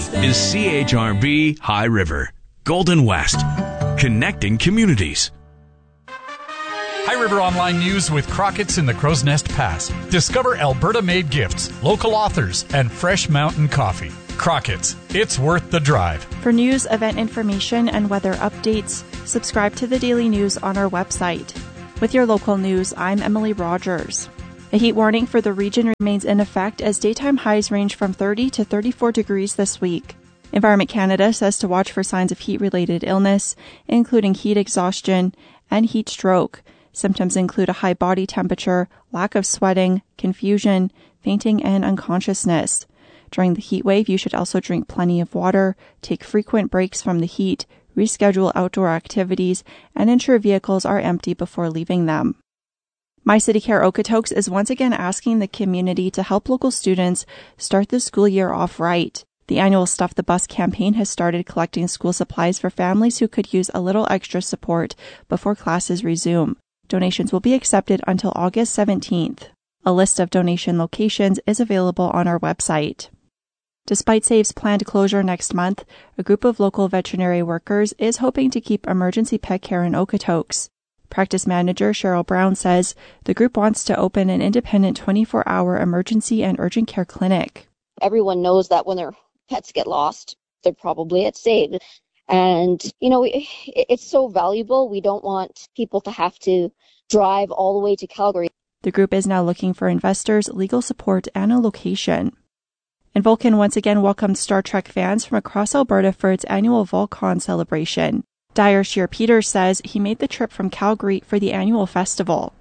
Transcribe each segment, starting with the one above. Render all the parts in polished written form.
is CHRB High River, Golden West, connecting communities. High River Online News with Crockett's in the Crow's Nest Pass. Discover Alberta-made gifts, local authors, and fresh mountain coffee. Crockett's, it's worth the drive. For news, event information, and weather updates, subscribe to the Daily News on our website. With your local news, I'm Emily Rogers. A heat warning for the region remains in effect as daytime highs range from 30 to 34 degrees this week. Environment Canada says to watch for signs of heat-related illness, including heat exhaustion and heat stroke. Symptoms include a high body temperature, lack of sweating, confusion, fainting, and unconsciousness. During the heat wave, you should also drink plenty of water, take frequent breaks from the heat, reschedule outdoor activities, and ensure vehicles are empty before leaving them. My City Care Okotoks is once again asking the community to help local students start the school year off right. The annual Stuff the Bus campaign has started collecting school supplies for families who could use a little extra support before classes resume. Donations will be accepted until August 17th. A list of donation locations is available on our website. Despite SAVE's planned closure next month, a group of local veterinary workers is hoping to keep emergency pet care in Okotoks. Practice manager Cheryl Brown says the group wants to open an independent 24-hour emergency and urgent care clinic. Everyone knows that when their pets get lost, they're probably at SAVE. And, it's so valuable. We don't want people to have to drive all the way to Calgary. The group is now looking for investors, legal support, and a location. And Vulcan once again welcomed Star Trek fans from across Alberta for its annual Volcon celebration. Dyer Shear-Peters says he made the trip from Calgary for the annual festival.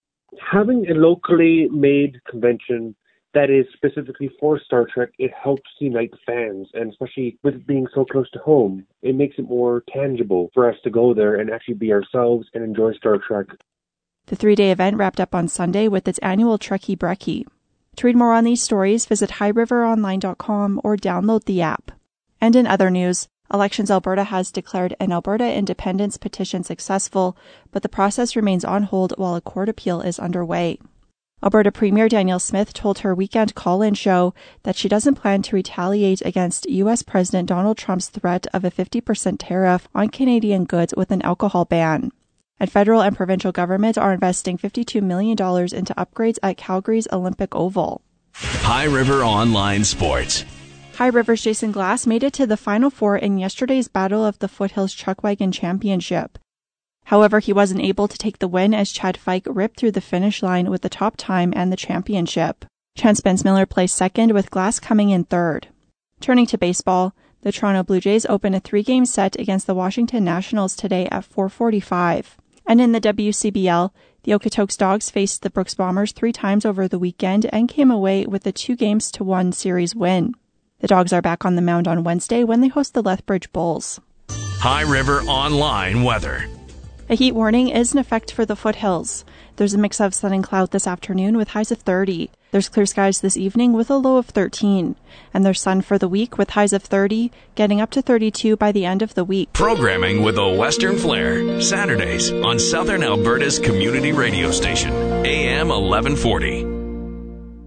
Having a locally made convention that is specifically for Star Trek, it helps unite fans, and especially with it being so close to home, it makes it more tangible for us to go there and actually be ourselves and enjoy Star Trek. The 3-day event wrapped up on Sunday with its annual Trekkie Brekkie. To read more on these stories, visit highriveronline.com or download the app. And in other news, Elections Alberta has declared an Alberta independence petition successful, but the process remains on hold while a court appeal is underway. Alberta Premier Danielle Smith told her weekend call-in show that she doesn't plan to retaliate against U.S. President Donald Trump's threat of a 50% tariff on Canadian goods with an alcohol ban. And federal and provincial governments are investing $52 million into upgrades at Calgary's Olympic Oval. High River Online Sports. High River's Jason Glass made it to the Final Four in yesterday's Battle of the Foothills Chuckwagon Championship. However, he wasn't able to take the win as Chad Fike ripped through the finish line with the top time and the championship. Chance Spence-Miller placed second, with Glass coming in third. Turning to baseball, the Toronto Blue Jays open a 3-game set against the Washington Nationals today at 4:45. And in the WCBL, the Okotoks Dogs faced the Brooks Bombers 3 times over the weekend and came away with a 2-1 series win. The Dogs are back on the mound on Wednesday when they host the Lethbridge Bulls. High River Online weather. A heat warning is in effect for the foothills. There's a mix of sun and cloud this afternoon with highs of 30. There's clear skies this evening with a low of 13. And there's sun for the week with highs of 30, getting up to 32 by the end of the week. Programming with a Western flair. Saturdays on Southern Alberta's community radio station, AM 1140.